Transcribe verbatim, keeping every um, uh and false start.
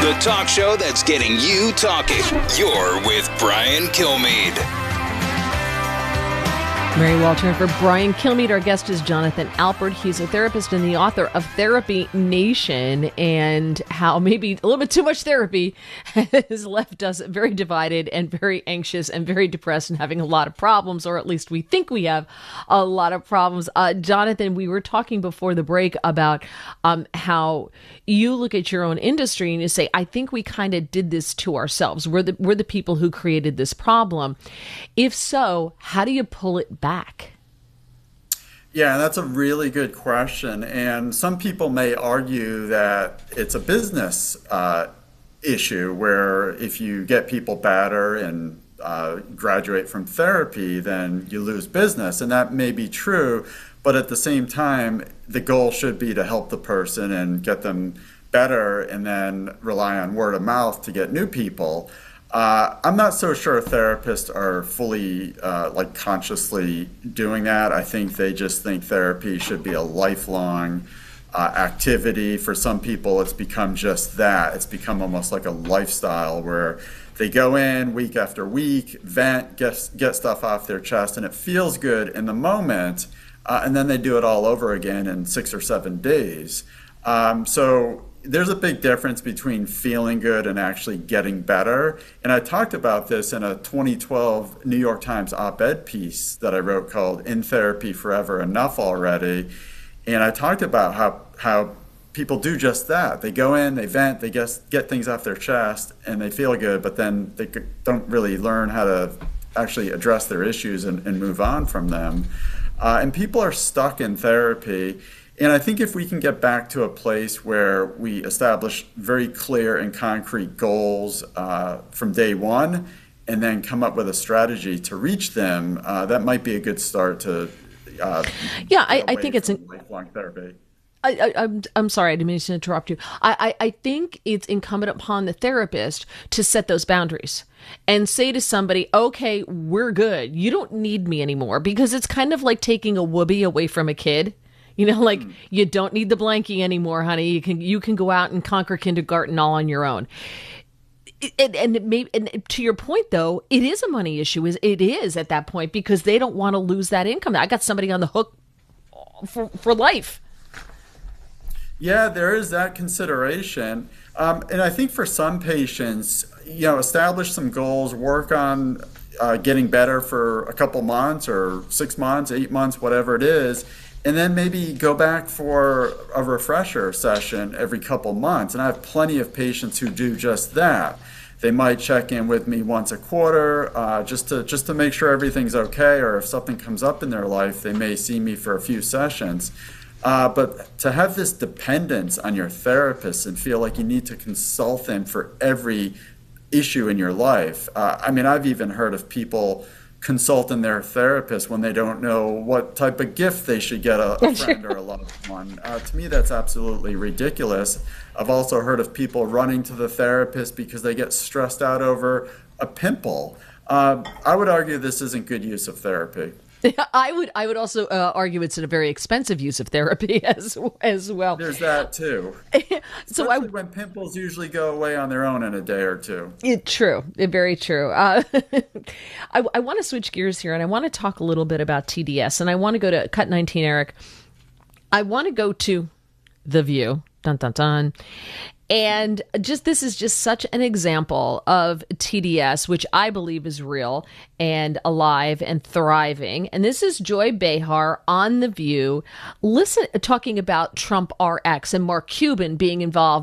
the talk show that's getting you talking. You're with Brian Kilmeade. Mary Walter for Brian Kilmeade. Our guest is Jonathan Alpert. He's a therapist and the author of Therapy Nation, and how maybe a little bit too much therapy has left us very divided and very anxious and very depressed and having a lot of problems, or at least we think we have a lot of problems. Uh, Jonathan, we were talking before the break about um, how you look at your own industry and you say, I think we kind of did this to ourselves. We're the, we're the people who created this problem. If so, how do you pull it back? back? Yeah, that's a really good question. And some people may argue that it's a business uh, issue where if you get people better and uh, graduate from therapy, then you lose business. And that may be true. But at the same time, the goal should be to help the person and get them better and then rely on word of mouth to get new people. Uh, I'm not so sure therapists are fully, uh, like, consciously doing that. I think they just think therapy should be a lifelong uh, activity. For some people, it's become just that. It's become almost like a lifestyle where they go in week after week, vent, get, get stuff off their chest, and it feels good in the moment, uh, and then they do it all over again in six or seven days. Um, so there's a big difference between feeling good and actually getting better. And I talked about this in a twenty twelve New York Times op-ed piece that I wrote called In Therapy Forever, Enough Already. And I talked about how, how people do just that. They go in, they vent, they get, get things off their chest, and they feel good, but then they don't really learn how to actually address their issues and, and move on from them. Uh, and people are stuck in therapy. And I think if we can get back to a place where we establish very clear and concrete goals uh, from day one, and then come up with a strategy to reach them, uh, that might be a good start to. Uh, yeah, I, I think it's an lifelong therapy. I, I, I'm I'm sorry, I didn't mean to interrupt you. I, I, I think it's incumbent upon the therapist to set those boundaries and say to somebody, okay, we're good. You don't need me anymore, because it's kind of like taking a whoopee away from a kid. You know, like, you don't need the blankie anymore, honey. You can you can go out and conquer kindergarten all on your own. And, and, it may, and to your point, though, it is a money issue. It is at that point, because they don't want to lose that income. I got somebody on the hook for, for life. Yeah, there is that consideration. Um, and I think for some patients, you know, establish some goals, work on uh, getting better for a couple months or six months, eight months, whatever it is. And then maybe go back for a refresher session every couple months. And I have plenty of patients who do just that. They might check in with me once a quarter uh, just to just to make sure everything's okay, or if something comes up in their life, they may see me for a few sessions. Uh, but to have this dependence on your therapist and feel like you need to consult them for every issue in your life. Uh, I mean, I've even heard of people consulting their therapist when they don't know what type of gift they should get a, a friend or a loved one. Uh, to me, that's absolutely ridiculous. I've also heard of people running to the therapist because they get stressed out over a pimple. Uh, I would argue this isn't good use of therapy. I would I would also uh, argue it's a very expensive use of therapy as as well. There's that too. so I, when pimples usually go away on their own in a day or two. It, true, it, very true. Uh, I, I want to switch gears here, and I want to talk a little bit about T D S, and I want to go to Cut nineteen, Eric. I want to go to The View. Dun dun dun. And just this is just such an example of T D S, which I believe is real and alive and thriving. And this is Joy Behar on The View, listen, talking about Trump R X and Mark Cuban being involved